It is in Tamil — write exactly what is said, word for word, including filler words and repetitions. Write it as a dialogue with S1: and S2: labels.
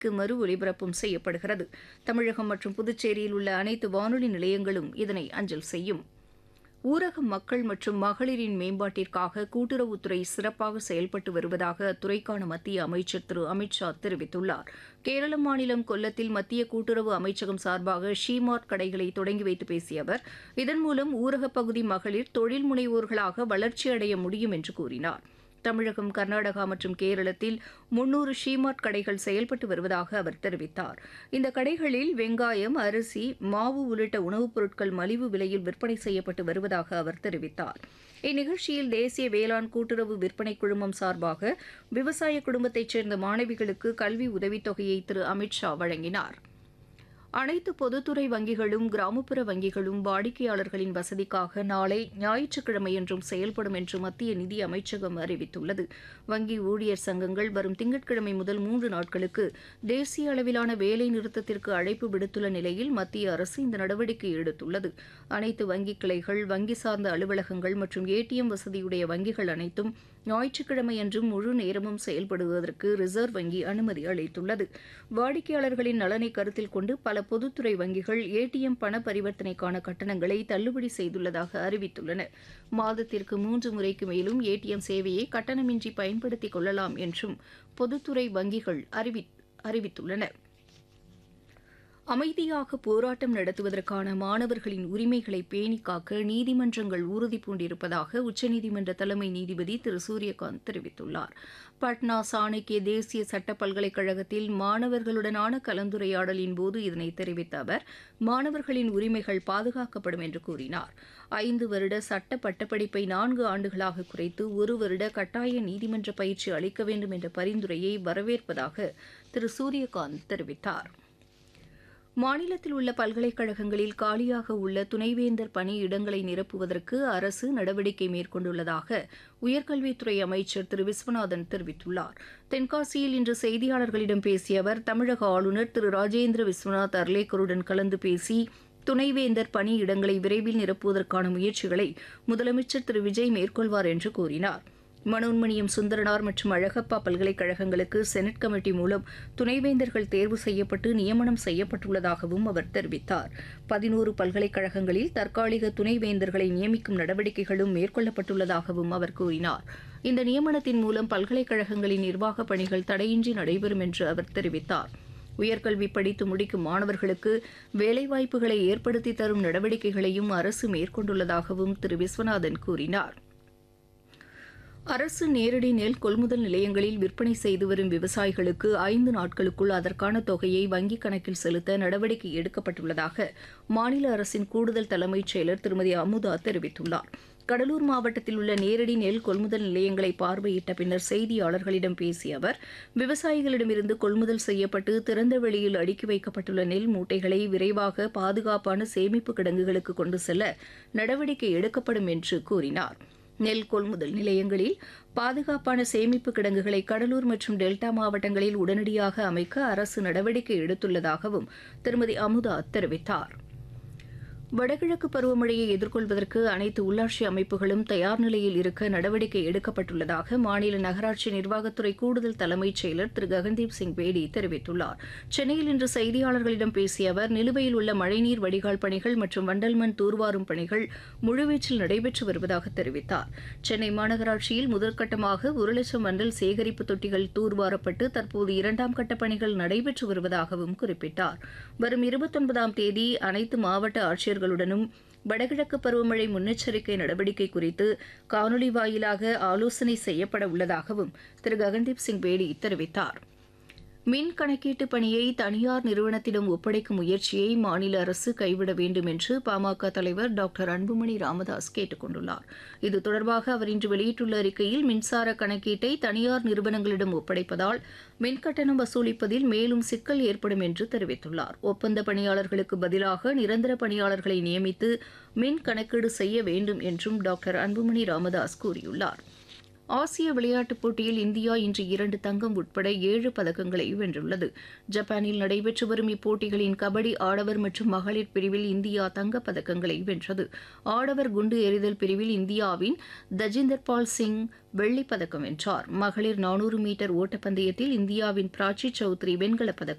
S1: மறு ஒலிபரப்பும் செய்யப்படுகிறது. தமிழகம் மற்றும் புதுச்சேரியில் உள்ள அனைத்து வானொலி நிலையங்களும் இதனை அஞ்சல் செய்யும். ஊரக மக்கள் மற்றும் மகளிரின் மேம்பாட்டிற்காக கூட்டுறவுத்துறை சிறப்பாக செயல்பட்டு வருவதாக அத்துறைக்கான மத்திய அமைச்சர் திரு அமித் ஷா தெரிவித்துள்ளார். கேரள மாநிலம் கொல்லத்தில் மத்திய கூட்டுறவு அமைச்சகம் சார்பாக ஷீமார்ட் கடைகளை தொடங்கி வைத்து பேசிய அவர், இதன் மூலம் ஊரகப் பகுதி மகளிர் தொழில் முனைவோர்களாக வளர்ச்சியடைய முடியும் என்று கூறினார். தமிழகம், கர்நாடகா மற்றும் கேரளத்தில் முன்னூறு ஷீமார்ட் கடைகள் செயல்பட்டு வருவதாக அவர் தெரிவித்தார். இந்த கடைகளில் வெங்காயம், அரிசி, மாவு உள்ளிட்ட உணவுப் பொருட்கள் மலிவு விலையில் விற்பனை செய்யப்பட்டு வருவதாக அவர் தெரிவித்தார். இந்நிகழ்ச்சியில் தேசிய வேளாண் கூட்டுறவு விற்பனை குழுமம் சார்பாக விவசாய குடும்பத்தைச் சேர்ந்த மாணவிகளுக்கு கல்வி உதவித்தொகையை திரு அமித் ஷா வழங்கினார். அனைத்து பொதுத்துறை வங்கிகளும் கிராமப்புற வங்கிகளும் வாடிக்கையாளர்களின் வசதிக்காக நாளை ஞாயிற்றுக்கிழமையன்றும் செயல்படும் என்று மத்திய நிதி அமைச்சகம் அறிவித்துள்ளது. வங்கி ஊழியர் சங்கங்கள் வரும் திங்கட்கிழமை முதல் மூன்று நாட்களுக்கு தேசிய அளவிலான வேலை நிறுத்தத்திற்கு அழைப்பு விடுத்துள்ள நிலையில் மத்திய அரசு இந்த நடவடிக்கை எடுத்துள்ளது. அனைத்து வங்கி கிளைகள், வங்கி சார்ந்த அலுவலகங்கள் மற்றும் ஏடிஎம் வசதியுடைய வங்கிகள் அனைத்தும் ஞாயிற்றுக்கிழமையன்றும் முழு நேரமும் செயல்படுவதற்கு ரிசர்வ் வங்கி அனுமதி அளித்துள்ளது. வாடிக்கையாளர்களின் நலனை கருத்தில் கொண்டு பல பொதுத்துறை வங்கிகள் ஏடிஎம் பண பரிவர்த்தனைக்கான கட்டணங்களை தள்ளுபடி செய்துள்ளதாக அறிவித்துள்ளன. மாதத்திற்கு மூன்று முறைக்கு மேலும் ஏடிஎம் சேவையை கட்டணமின்றி பயன்படுத்திக் கொள்ளலாம் என்றும் பொதுத்துறை வங்கிகள் அறிவி அறிவித்துள்ளன. அமைதியாக போராட்டம் நடத்துவதற்கான மாணவர்களின் உரிமைகளை பேணி காக்க நீதிமன்றங்கள் உறுதி பூண்டிருப்பதாக உச்சநீதிமன்ற தலைமை நீதிபதி திரு சூரியகாந்த் தெரிவித்துள்ளார். பட்னா சாணக்கிய தேசிய சட்ட பல்கலைக்கழகத்தில் மாணவர்களுடனான கலந்துரையாடலின் போது இதனை தெரிவித்த அவர், மாணவர்களின் உரிமைகள் பாதுகாக்கப்படும் என்று கூறினார். ஐந்து வருட சட்ட பட்டப்படிப்பை நான்கு ஆண்டுகளாக குறைத்து ஒரு வருட கட்டாய நீதிமன்ற பயிற்சி அளிக்க வேண்டும் என்ற பரிந்துரையை வரவேற்பதாக திரு சூரியகாந்த் தெரிவித்தார். மாநிலத்தில் உள்ள பல்கலைக்கழகங்களில் காலியாக உள்ள துணைவேந்தர் பணி இடங்களை நிரப்புவதற்கு அரசு நடவடிக்கை மேற்கொண்டுள்ளதாக உயர்கல்வித்துறை அமைச்சர் திரு விஸ்வநாதன் தெரிவித்துள்ளார். தென்காசியில் இன்று செய்தியாளர்களிடம் பேசிய அவர், தமிழக ஆளுநர் திரு ராஜேந்திர விஸ்வநாத் அர்லேக்கருடன் கலந்து பேசி துணைவேந்தர் பணி இடங்களை விரைவில் நிரப்புவதற்கான முயற்சிகளை முதலமைச்சர் திரு விஜய் மேற்கொள்வார் என்று கூறினார். மனோன்மணியம் சுந்தரனார் மற்றும் அழகப்பா பல்கலைக்கழகங்களுக்கு செனட் கமிட்டி மூலம் துணைவேந்தர்கள் தேர்வு செய்யப்பட்டு நியமனம் செய்யப்பட்டுள்ளதாகவும் அவர் தெரிவித்தார். பதினோரு பல்கலைக்கழகங்களில் தற்காலிக துணைவேந்தர்களை நியமிக்கும் நடவடிக்கைகளும் மேற்கொள்ளப்பட்டுள்ளதாகவும் அவர் கூறினார். இந்த நியமனத்தின் மூலம் பல்கலைக்கழகங்களின் நிர்வாகப் பணிகள் தடையின்றி நடைபெறும் என்று அவர் தெரிவித்தார். உயர்கல்வி படித்து முடிக்கும் மாணவர்களுக்கு வேலைவாய்ப்புகளை ஏற்படுத்தி தரும் நடவடிக்கைகளையும் அரசு மேற்கொண்டுள்ளதாகவும் திரு விஸ்வநாதன் கூறினார். அரசு நேரடி நெல் கொள்முதல் நிலையங்களில் விற்பனை செய்து வரும் விவசாயிகளுக்கு ஐந்து நாட்களுக்குள் அதற்கான தொகையை வங்கிக் கணக்கில் செலுத்த நடவடிக்கை எடுக்கப்பட்டுள்ளதாக மாநில அரசின் கூடுதல் தலைமைச் செயலர் திருமதி அமுதா தெரிவித்துள்ளார். கடலூர் மாவட்டத்தில் உள்ள நேரடி நெல் கொள்முதல் நிலையங்களை பார்வையிட்ட பின்னர் செய்தியாளர்களிடம் பேசிய அவர், விவசாயிகளிடமிருந்து கொள்முதல் செய்யப்பட்டு திறந்த வெளியில் அடுக்கி வைக்கப்பட்டுள்ள நெல் மூட்டைகளை விரைவாக பாதுகாப்பான சேமிப்பு கிடங்குகளுக்கு கொண்டு செல்ல நடவடிக்கை எடுக்கப்படும் என்று கூறினார். நெல் கொள்முதல் நிலையங்களில் பாதுகாப்பான சேமிப்பு கிடங்குகளை கடலூர் மற்றும் டெல்டா மாவட்டங்களில் உடனடியாக அமைக்க அரசு நடவடிக்கை எடுத்துள்ளதாகவும் திருமதி அமுதா தெரிவித்தார். வடகிழக்கு பருவமழையை எதிர்கொள்வதற்கு அனைத்து உள்ளாட்சி அமைப்புகளும் தயார் நிலையில் இருக்க நடவடிக்கை எடுக்கப்பட்டுள்ளதாக மாநில நகராட்சி நிர்வாகத்துறை கூடுதல் தலைமைச் செயலர் திரு ககன்தீப் சிங் பேடி தெரிவித்துள்ளார். சென்னையில் இன்று செய்தியாளர்களிடம் பேசிய அவர், நிலுவையில் உள்ள மழைநீர் வடிகால் பணிகள் மற்றும் வண்டல் மண் தூர்வாரும் பணிகள் முழுவீச்சில் நடைபெற்று வருவதாக தெரிவித்தார். சென்னை மாநகராட்சியில் முதற்கட்டமாக ஒரு லட்சம் வண்டல் சேகரிப்பு தொட்டிகள் தூர்வாரப்பட்டு தற்போது இரண்டாம் கட்ட பணிகள் நடைபெற்று வருவதாகவும் குறிப்பிட்டார். வரும் இருபத்தொன்பதாம் தேதி அனைத்து மாவட்ட ஆட்சியர் ுடனும் வடகிழக்கு பருவமழை முன்னெச்சரிக்கை நடவடிக்கை குறித்து காணொலி வாயிலாக ஆலோசனை செய்யப்பட உள்ளதாகவும் திரு ககன்தீப் சிங் பேடி தெரிவித்தார். மின் கணக்கீட்டு பணியை தனியார் நிறுவனத்திடம் ஒப்படைக்கும் முயற்சியை மாநில அரசு கைவிட வேண்டும் என்று பாமக தலைவர் டாக்டர் அன்புமணி ராமதாஸ் கேட்டுக் கொண்டுள்ளார். இது தொடர்பாக அவர் இன்று வெளியிட்டுள்ள அறிக்கையில், மின்சார கணக்கீட்டை தனியார் நிறுவனங்களிடம் ஒப்படைப்பதால் மின்கட்டணம் வசூலிப்பதில் மேலும் சிக்கல் ஏற்படும் என்று தெரிவித்துள்ளார். ஒப்பந்த பணியாளர்களுக்கு பதிலாக நிரந்தர பணியாளர்களை நியமித்து மின் கணக்கீடு செய்ய வேண்டும் என்றும் டாக்டர் அன்புமணி ராமதாஸ் கூறியுள்ளார். ஆசிய விளையாட்டுப் போட்டியில் இந்தியா இன்று இரண்டு தங்கம் உட்பட ஏழு பதக்கங்களை வென்றுள்ளது. ஜப்பானில் நடைபெற்று வரும் இப்போட்டிகளின் கபடி ஆடவர் மற்றும் மகளிர் பிரிவில் இந்தியா தங்கப் பதக்கங்களை வென்றது. ஆடவர் குண்டு எறிதல் பிரிவில் இந்தியாவின் தஜிந்தர் பால் சிங் வெள்ளிப் பதக்கம் வென்றார். மகளிர் நானூறு மீட்டர் ஓட்டப்பந்தயத்தில் இந்தியாவின் பிராச்சி சௌத்ரி வெண்கலப் பதக்கம்